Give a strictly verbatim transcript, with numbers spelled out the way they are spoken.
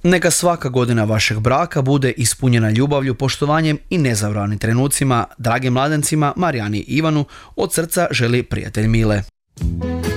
Neka svaka godina vašeg braka bude ispunjena ljubavlju, poštovanjem i nezaboravnim trenucima. Dragim mladencima Marijani i Ivanu od srca želi prijatelj Mile.